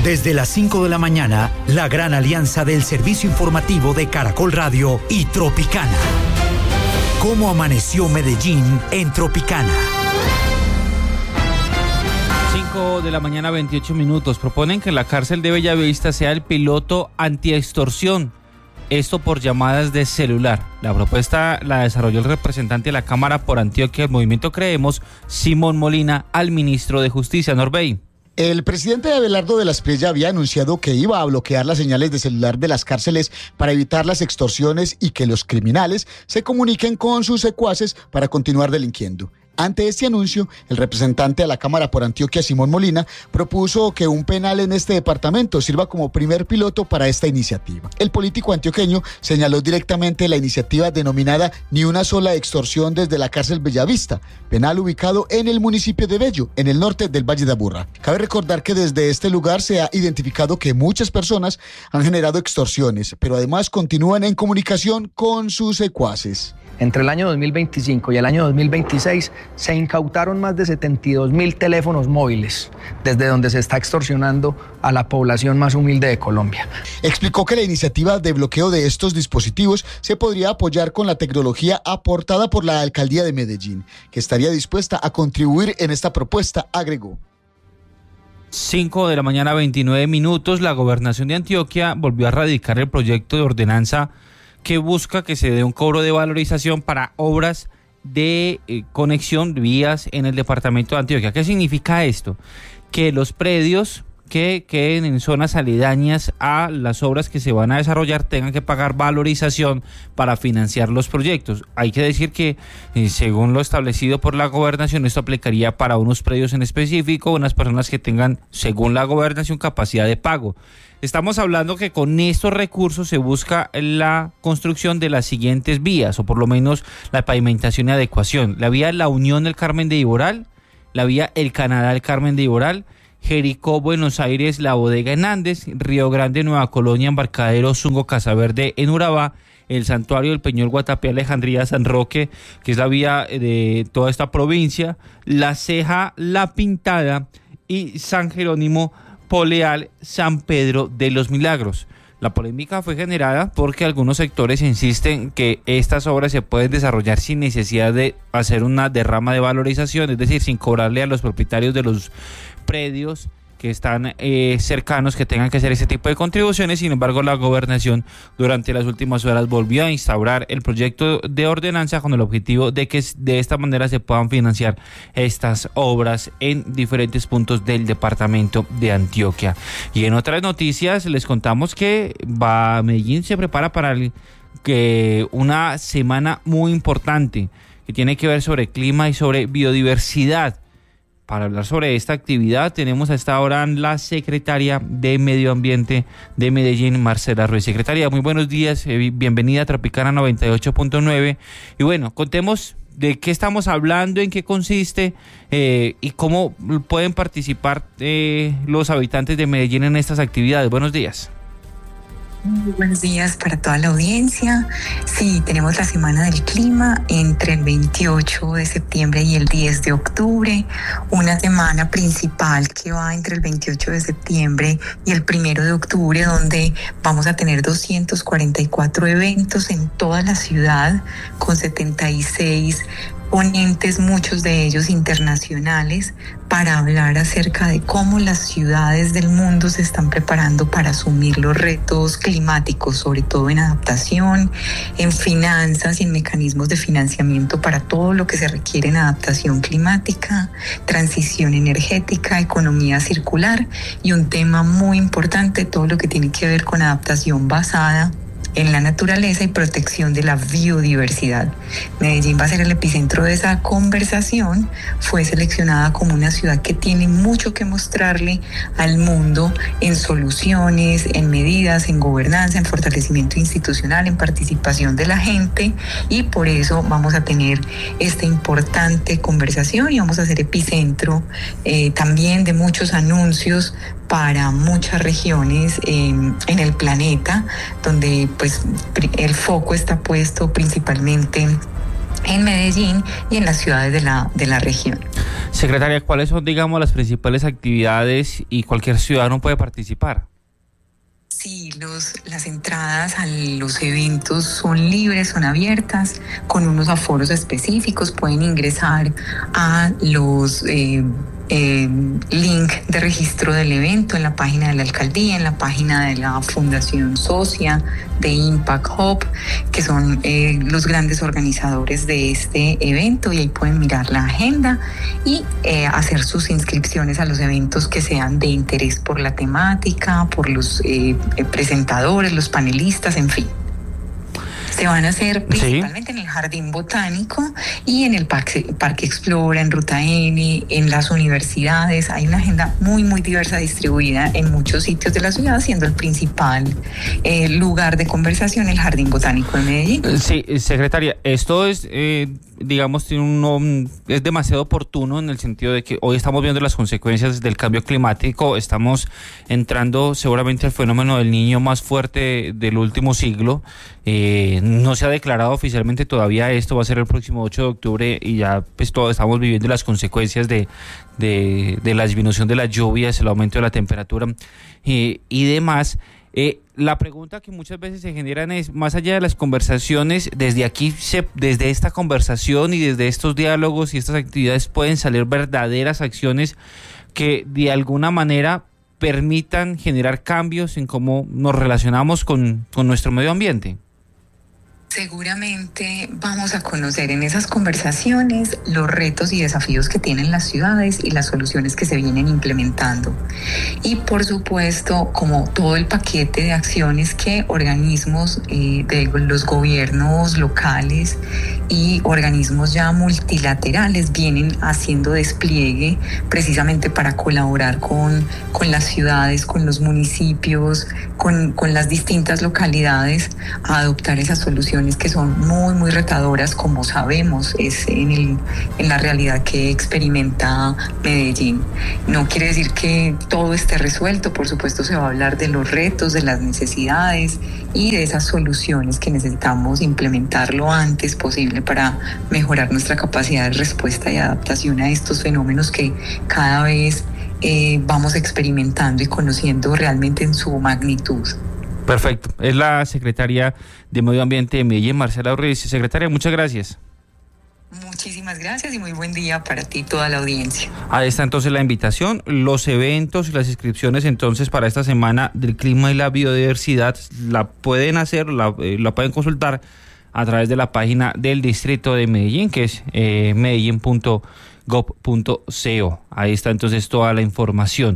Desde las 5 de la mañana, la gran alianza del servicio informativo de Caracol Radio y Tropicana. ¿Cómo amaneció Medellín en Tropicana? 5 de la mañana, 28 minutos. Proponen que la cárcel de Bellavista sea el piloto antiextorsión. Esto por llamadas de celular. La propuesta la desarrolló el representante de la Cámara por Antioquia del Movimiento Creemos, Simón Molina, al ministro de Justicia, Norbey. El presidente Abelardo de la Espriella había anunciado que iba a bloquear las señales de celular de las cárceles para evitar las extorsiones y que los criminales se comuniquen con sus secuaces para continuar delinquiendo. Ante este anuncio, el representante de la Cámara por Antioquia, Simón Molina, propuso que un penal en este departamento sirva como primer piloto para esta iniciativa. El político antioqueño señaló directamente la iniciativa denominada Ni una sola extorsión desde la cárcel Bellavista, penal ubicado en el municipio de Bello, en el norte del Valle de Aburrá. Cabe recordar que desde este lugar se ha identificado que muchas personas han generado extorsiones, pero además continúan en comunicación con sus secuaces. Entre el año 2025 y el año 2026 se incautaron más de 72.000 teléfonos móviles, desde donde se está extorsionando a la población más humilde de Colombia. Explicó que la iniciativa de bloqueo de estos dispositivos se podría apoyar con la tecnología aportada por la Alcaldía de Medellín, que estaría dispuesta a contribuir en esta propuesta, agregó. 5 de la mañana, 29 minutos. La Gobernación de Antioquia volvió a radicar el proyecto de ordenanza que busca que se dé un cobro de valorización para obras de conexión de vías en el departamento de Antioquia. ¿Qué significa esto? Que los predios que queden en zonas aledañas a las obras que se van a desarrollar tengan que pagar valorización para financiar los proyectos. Hay que decir que según lo establecido por la gobernación, esto aplicaría para unos predios en específico, unas personas que tengan, según la gobernación, capacidad de pago. Estamos hablando que con estos recursos se busca la construcción de las siguientes vías, o por lo menos la pavimentación y adecuación. La vía La Unión del Carmen de Iboral, la vía El Canadá del Carmen de Iboral, Jericó, Buenos Aires, La Bodega en Andes, Río Grande, Nueva Colonia, Embarcadero, Zungo, Casaverde en Urabá, el Santuario del Peñol, Guatapé, Alejandría, San Roque, que es la vía de toda esta provincia, La Ceja, La Pintada y San Jerónimo, Poleal, San Pedro de los Milagros. La polémica fue generada porque algunos sectores insisten que estas obras se pueden desarrollar sin necesidad de hacer una derrama de valorización, es decir, sin cobrarle a los propietarios de los predios que están cercanos que tengan que hacer ese tipo de contribuciones. Sin embargo, la gobernación durante las últimas horas volvió a instaurar el proyecto de ordenanza con el objetivo de que de esta manera se puedan financiar estas obras en diferentes puntos del departamento de Antioquia. Y en otras noticias les contamos que Medellín se prepara para una semana muy importante que tiene que ver sobre clima y sobre biodiversidad. Para hablar sobre esta actividad tenemos a esta hora la secretaria de Medio Ambiente de Medellín, Marcela Ruiz. Secretaria, muy buenos días, bienvenida a Tropicana 98.9. Y bueno, contemos de qué estamos hablando, en qué consiste y cómo pueden participar los habitantes de Medellín en estas actividades. Buenos días. Muy buenos días para toda la audiencia. Sí, tenemos la Semana del Clima entre el 28 de septiembre y el 10 de octubre, una semana principal que va entre el 28 de septiembre y el 1 de octubre, donde vamos a tener 244 eventos en toda la ciudad con 76 ponentes, muchos de ellos internacionales, para hablar acerca de cómo las ciudades del mundo se están preparando para asumir los retos climáticos, sobre todo en adaptación, en finanzas y en mecanismos de financiamiento para todo lo que se requiere en adaptación climática, transición energética, economía circular y un tema muy importante, todo lo que tiene que ver con adaptación basada en la naturaleza y protección de la biodiversidad. Medellín va a ser el epicentro de esa conversación. Fue seleccionada como una ciudad que tiene mucho que mostrarle al mundo en soluciones, en medidas, en gobernanza, en fortalecimiento institucional, en participación de la gente, y por eso vamos a tener esta importante conversación y vamos a ser epicentro también de muchos anuncios para muchas regiones en el planeta, donde pues el foco está puesto principalmente en Medellín y en las ciudades de la región. Secretaria, ¿cuáles son, digamos, las principales actividades y cualquier ciudadano puede participar? Sí, las entradas a los eventos son libres, son abiertas, con unos aforos específicos. Pueden ingresar a los link de registro del evento en la página de la alcaldía, en la página de la Fundación Socia, de Impact Hub, que son los grandes organizadores de este evento, y ahí pueden mirar la agenda y hacer sus inscripciones a los eventos que sean de interés por la temática, por los presentadores, los panelistas, en fin. Se van a hacer principalmente en el Jardín Botánico y en el Parque Explora, en Ruta N, en las universidades. Hay una agenda muy, muy diversa, distribuida en muchos sitios de la ciudad, siendo el principal lugar de conversación el Jardín Botánico de Medellín. Sí, secretaria, esto es, digamos, es demasiado oportuno en el sentido de que hoy estamos viendo las consecuencias del cambio climático, estamos entrando seguramente al fenómeno del Niño más fuerte del último siglo. No se ha declarado oficialmente todavía esto, va a ser el próximo 8 de octubre y ya pues todos estamos viviendo las consecuencias de la disminución de las lluvias, el aumento de la temperatura y demás. La pregunta que muchas veces se generan es, más allá de las conversaciones, desde esta conversación y desde estos diálogos y estas actividades pueden salir verdaderas acciones que de alguna manera permitan generar cambios en cómo nos relacionamos con nuestro medio ambiente. Seguramente vamos a conocer en esas conversaciones los retos y desafíos que tienen las ciudades y las soluciones que se vienen implementando. Y por supuesto, como todo el paquete de acciones que organismos de los gobiernos locales y organismos ya multilaterales vienen haciendo despliegue precisamente para colaborar con las ciudades, con los municipios, con las distintas localidades a adoptar esas soluciones que son muy, muy retadoras, como sabemos, es en la realidad que experimenta Medellín. No quiere decir que todo esté resuelto, por supuesto se va a hablar de los retos, de las necesidades y de esas soluciones que necesitamos implementar lo antes posible para mejorar nuestra capacidad de respuesta y adaptación a estos fenómenos que cada vez vamos experimentando y conociendo realmente en su magnitud. Perfecto. Es la secretaria de Medio Ambiente de Medellín, Marcela Ruiz. Secretaria, muchas gracias. Muchísimas gracias y muy buen día para ti y toda la audiencia. Ahí está entonces la invitación, los eventos y las inscripciones entonces para esta semana del clima y la biodiversidad la pueden hacer, la pueden consultar a través de la página del Distrito de Medellín, que es medellin.gov.co. Ahí está entonces toda la información.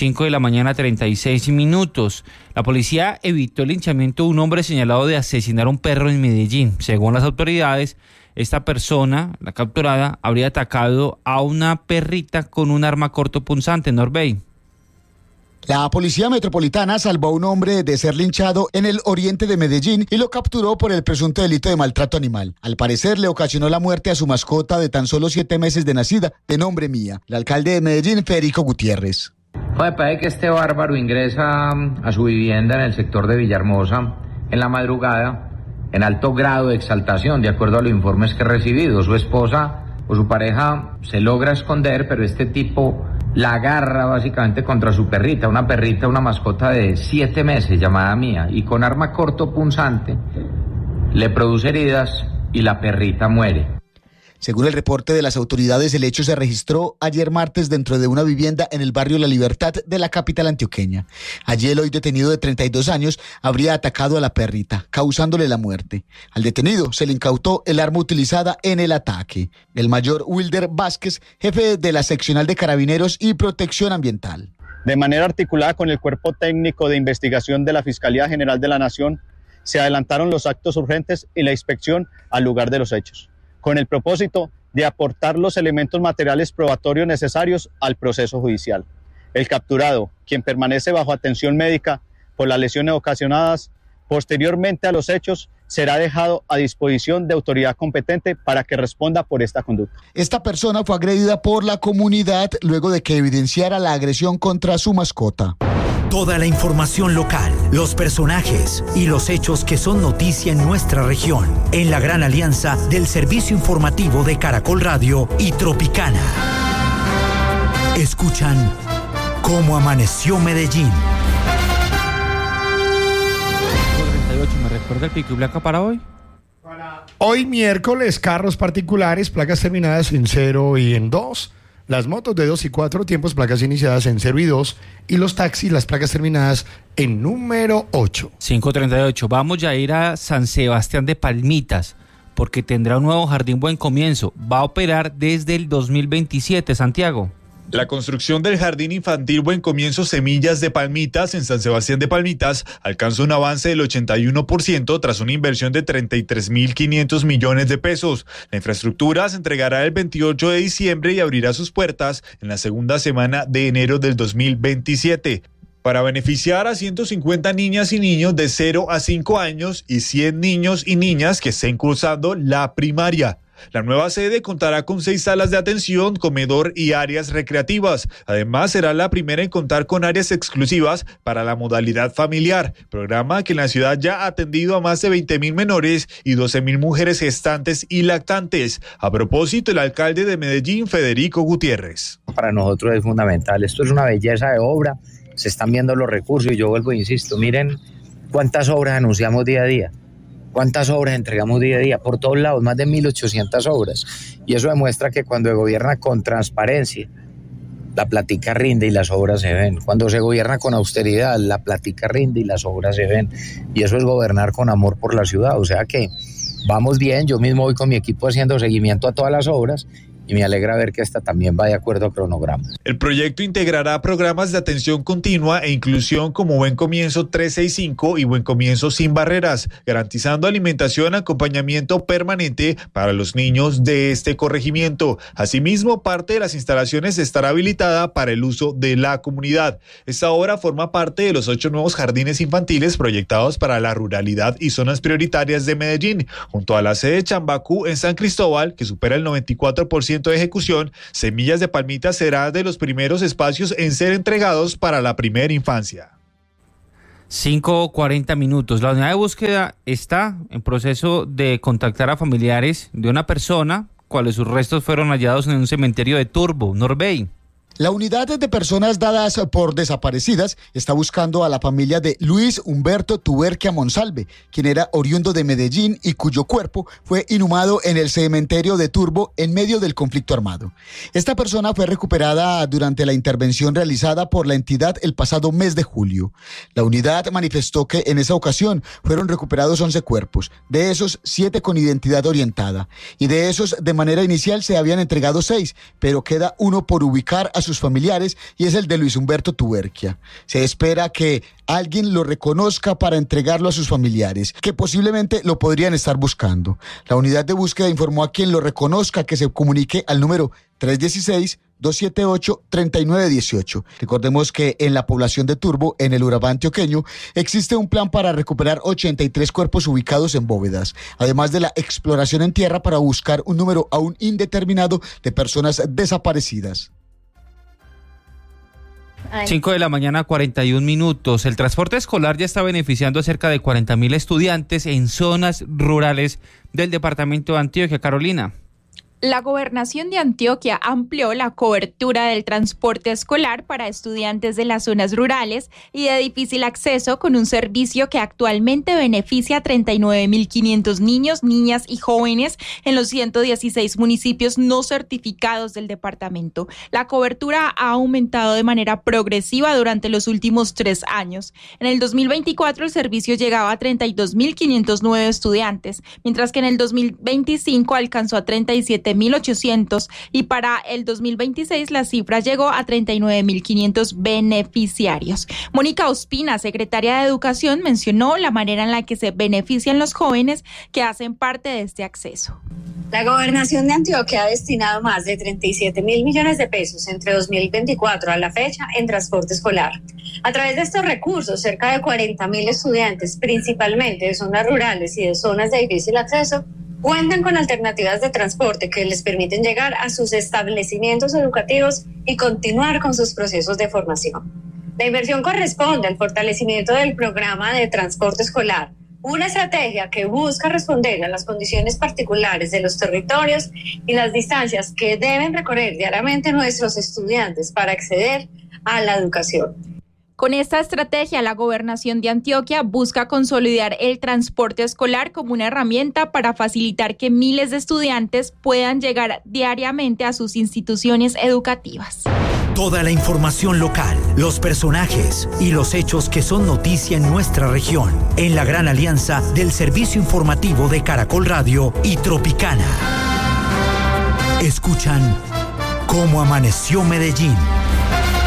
5:36 a.m. La policía evitó el linchamiento de un hombre señalado de asesinar a un perro en Medellín. Según las autoridades, esta persona, la capturada, habría atacado a una perrita con un arma cortopunzante. Norbey. La policía metropolitana salvó a un hombre de ser linchado en el oriente de Medellín y lo capturó por el presunto delito de maltrato animal. Al parecer le ocasionó la muerte a su mascota de tan solo 7 meses de nacida, de nombre Mía. El alcalde de Medellín, Federico Gutiérrez. Parece que este bárbaro ingresa a su vivienda en el sector de Villahermosa en la madrugada en alto grado de exaltación, de acuerdo a los informes que he recibido. Su esposa o su pareja se logra esconder, pero este tipo la agarra básicamente contra su perrita, una mascota de 7 meses llamada Mía, y con arma cortopunzante le produce heridas y la perrita muere. Según el reporte de las autoridades, el hecho se registró ayer martes dentro de una vivienda en el barrio La Libertad de la capital antioqueña. Allí el hoy detenido de 32 años habría atacado a la perrita, causándole la muerte. Al detenido se le incautó el arma utilizada en el ataque. El mayor Wilder Vázquez, jefe de la seccional de Carabineros y Protección Ambiental. De manera articulada con el Cuerpo Técnico de Investigación de la Fiscalía General de la Nación, se adelantaron los actos urgentes y la inspección al lugar de los hechos, con el propósito de aportar los elementos materiales probatorios necesarios al proceso judicial. El capturado, quien permanece bajo atención médica por las lesiones ocasionadas posteriormente a los hechos, será dejado a disposición de autoridad competente para que responda por esta conducta. Esta persona fue agredida por la comunidad luego de que evidenciara la agresión contra su mascota. Toda la información local, los personajes y los hechos que son noticia en nuestra región, en la gran alianza del servicio informativo de Caracol Radio y Tropicana. Escuchan Cómo Amaneció Medellín. 38, ¿me recuerda el pico y placa para hoy? Hoy miércoles, carros particulares, placas terminadas en 0 y en 2. Las motos de 2 y 4 tiempos, placas iniciadas en 0 y 2. Y los taxis, las placas terminadas en número 8. 538. Vamos ya a ir a San Sebastián de Palmitas, porque tendrá un nuevo jardín Buen Comienzo. Va a operar desde el 2027, Santiago. La construcción del Jardín Infantil Buen Comienzo Semillas de Palmitas en San Sebastián de Palmitas alcanzó un avance del 81% tras una inversión de 33.500 millones de pesos. La infraestructura se entregará el 28 de diciembre y abrirá sus puertas en la segunda semana de enero del 2027. Para beneficiar a 150 niñas y niños de 0 a 5 años y 100 niños y niñas que estén cursando la primaria. La nueva sede contará con 6 salas de atención, comedor y áreas recreativas. Además, será la primera en contar con áreas exclusivas para la modalidad familiar, programa que en la ciudad ya ha atendido a más de 20.000 menores y 12.000 mujeres gestantes y lactantes. A propósito, el alcalde de Medellín, Federico Gutiérrez. Para nosotros es fundamental, esto es una belleza de obra, se están viendo los recursos y yo vuelvo e insisto, miren cuántas obras anunciamos día a día. ¿Cuántas obras entregamos día a día? Por todos lados, más de 1.800 obras. Y eso demuestra que cuando se gobierna con transparencia, la plática rinde y las obras se ven. Cuando se gobierna con austeridad, la plática rinde y las obras se ven. Y eso es gobernar con amor por la ciudad. O sea que vamos bien, yo mismo voy con mi equipo haciendo seguimiento a todas las obras y me alegra ver que esta también va de acuerdo a cronograma. El proyecto integrará programas de atención continua e inclusión como Buen Comienzo 365 y Buen Comienzo Sin Barreras, garantizando alimentación y acompañamiento permanente para los niños de este corregimiento. Asimismo, parte de las instalaciones estará habilitada para el uso de la comunidad. Esta obra forma parte de los 8 nuevos jardines infantiles proyectados para la ruralidad y zonas prioritarias de Medellín, junto a la sede Chambacú en San Cristóbal, que supera el 94% de ejecución. Semillas de Palmitas será de los primeros espacios en ser entregados para la primera infancia. 5:40 minutos. La unidad de búsqueda está en proceso de contactar a familiares de una persona, cuales sus restos fueron hallados en un cementerio de Turbo, Norbey. La unidad de personas dadas por desaparecidas está buscando a la familia de Luis Humberto Tuberquia Monsalve, quien era oriundo de Medellín y cuyo cuerpo fue inhumado en el cementerio de Turbo en medio del conflicto armado. Esta persona fue recuperada durante la intervención realizada por la entidad el pasado mes de julio. La unidad manifestó que en esa ocasión fueron recuperados 11 cuerpos, de esos 7 con identidad orientada, y de esos de manera inicial se habían entregado 6, pero queda uno por ubicar a sus familiares y es el de Luis Humberto Tuberquia. Se espera que alguien lo reconozca para entregarlo a sus familiares, que posiblemente lo podrían estar buscando. La unidad de búsqueda informó a quien lo reconozca que se comunique al número 316-278-3918. Recordemos que en la población de Turbo, en el Urabá antioqueño, existe un plan para recuperar 83 cuerpos ubicados en bóvedas, además de la exploración en tierra para buscar un número aún indeterminado de personas desaparecidas. 5:41 minutos. El transporte escolar ya está beneficiando a cerca de 40.000 estudiantes en zonas rurales del departamento de Antioquia. Carolina. La Gobernación de Antioquia amplió la cobertura del transporte escolar para estudiantes de las zonas rurales y de difícil acceso con un servicio que actualmente beneficia a 39.500 niños, niñas y jóvenes en los 116 municipios no certificados del departamento. La cobertura ha aumentado de manera progresiva durante los últimos 3 años. En el 2024 el servicio llegaba a 32.509 estudiantes, mientras que en el 2025 alcanzó a 37.800 y para el 2026 la cifra llegó a 39.500 beneficiarios. Mónica Ospina, secretaria de Educación, mencionó la manera en la que se benefician los jóvenes que hacen parte de este acceso. La Gobernación de Antioquia ha destinado más de 37.000 millones de pesos entre 2024 a la fecha en transporte escolar. A través de estos recursos, cerca de 40.000 estudiantes, principalmente de zonas rurales y de zonas de difícil acceso, cuentan con alternativas de transporte que les permiten llegar a sus establecimientos educativos y continuar con sus procesos de formación. La inversión corresponde al fortalecimiento del programa de transporte escolar, una estrategia que busca responder a las condiciones particulares de los territorios y las distancias que deben recorrer diariamente nuestros estudiantes para acceder a la educación. Con esta estrategia, la Gobernación de Antioquia busca consolidar el transporte escolar como una herramienta para facilitar que miles de estudiantes puedan llegar diariamente a sus instituciones educativas. Toda la información local, los personajes y los hechos que son noticia en nuestra región, en la gran alianza del servicio informativo de Caracol Radio y Tropicana. Escuchan Cómo Amaneció Medellín.